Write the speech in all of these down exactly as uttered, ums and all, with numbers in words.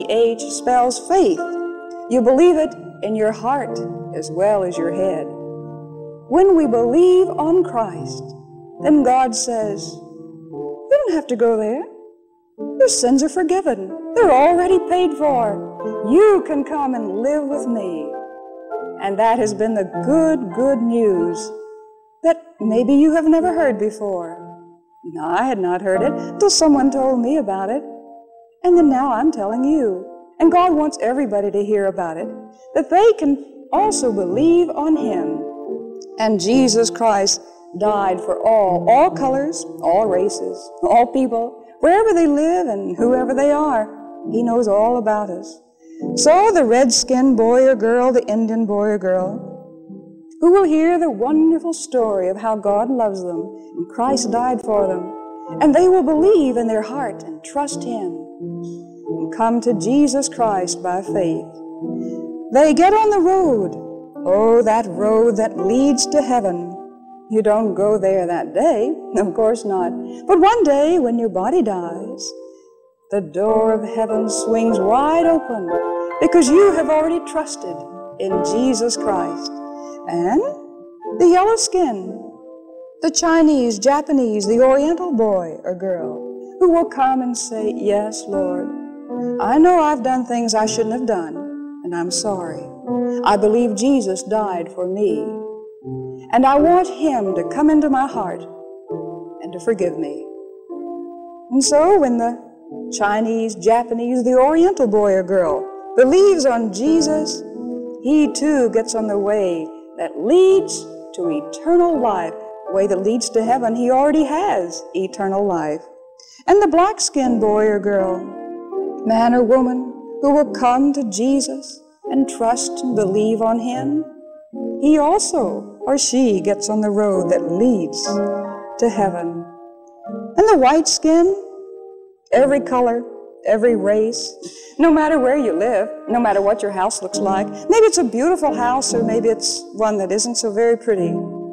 H spells faith. You believe it in your heart as well as your head. When we believe on Christ, then God says, you don't have to go there. Your sins are forgiven. They're already paid for. You can come and live with me. And that has been the good, good news that maybe you have never heard before. No, I had not heard it till someone told me about it. And then now I'm telling you. And God wants everybody to hear about it, that they can also believe on Him. And Jesus Christ died for all, all colors, all races, all people, wherever they live and whoever they are. He knows all about us. So the red-skinned boy or girl, the Indian boy or girl, who will hear the wonderful story of how God loves them and Christ died for them, and they will believe in their heart and trust Him and come to Jesus Christ by faith. They get on the road. Oh, that road that leads to heaven. You don't go there that day, of course not. But one day when your body dies, the door of heaven swings wide open because you have already trusted in Jesus Christ. And the yellow skin, the Chinese, Japanese, the Oriental boy or girl who will come and say, yes, Lord, I know I've done things I shouldn't have done, and I'm sorry. I believe Jesus died for me, and I want Him to come into my heart and to forgive me. And so when the Chinese, Japanese, the Oriental boy or girl believes on Jesus, he too gets on the way that leads to eternal life, the way that leads to heaven. He already has eternal life. And the black-skinned boy or girl, man or woman, who will come to Jesus and trust and believe on Him, he also or she gets on the road that leads to heaven. And the white skin, every color, every race, no matter where you live, no matter what your house looks like, maybe it's a beautiful house or maybe it's one that isn't so very pretty.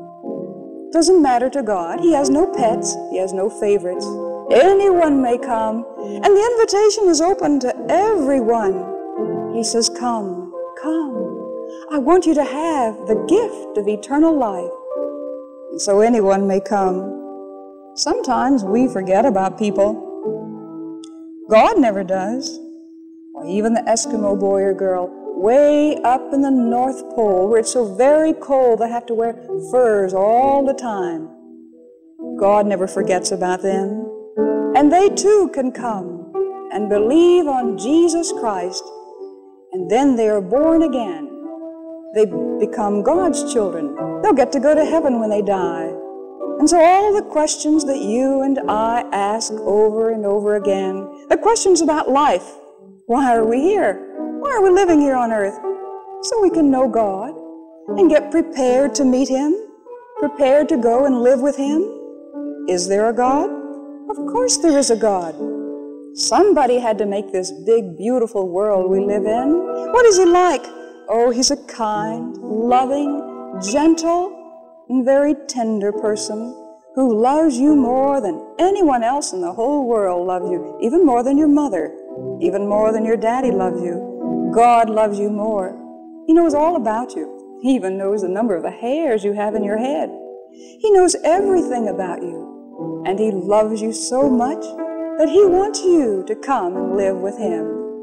Doesn't matter to God. He has no pets. He has no favorites. Anyone may come, and the invitation is open to everyone. He says, come, come. I want you to have the gift of eternal life. And so anyone may come. Sometimes we forget about people. God never does. Or even the Eskimo boy or girl way up in the North Pole where it's so very cold they have to wear furs all the time. God never forgets about them. And they too can come and believe on Jesus Christ, and then they are born again. They become God's children. They'll get to go to heaven when they die. And so all the questions that you and I ask over and over again, the questions about life, why are we here? Why are we living here on earth? So we can know God and get prepared to meet Him, prepared to go and live with Him. Is there a God? Of course there is a God. Somebody had to make this big, beautiful world we live in. What is He like? Oh, He's a kind, loving, gentle, and very tender person who loves you more than anyone else in the whole world loves you, even more than your mother, even more than your daddy loves you. God loves you more. He knows all about you. He even knows the number of the hairs you have in your head. He knows everything about you. And He loves you so much that He wants you to come and live with Him.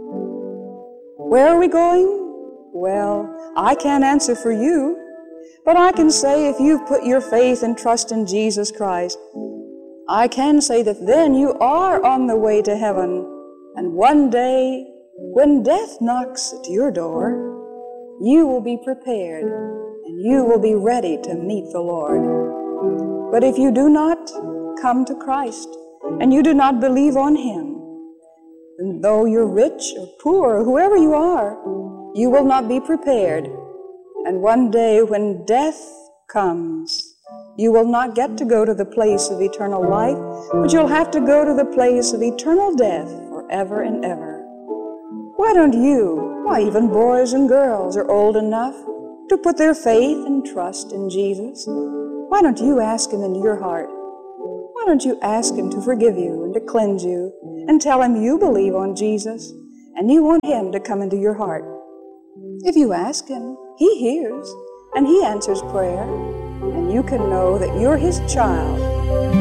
Where are we going? Well, I can't answer for you, but I can say if you've put your faith and trust in Jesus Christ, I can say that then you are on the way to heaven. And one day, when death knocks at your door, you will be prepared and you will be ready to meet the Lord. But if you do not come to Christ and you do not believe on Him, then though you're rich or poor or whoever you are, you will not be prepared. And one day when death comes, you will not get to go to the place of eternal life, but you'll have to go to the place of eternal death forever and ever. Why don't you, why even boys and girls are old enough to put their faith and trust in Jesus? Why don't you ask Him into your heart? Why don't you ask Him to forgive you and to cleanse you and tell Him you believe on Jesus and you want Him to come into your heart. If you ask Him, He hears, and He answers prayer, and you can know that you're His child